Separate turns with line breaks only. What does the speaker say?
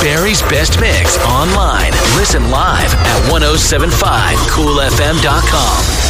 Barry's Best Mix online. Listen live at 1075coolfm.com.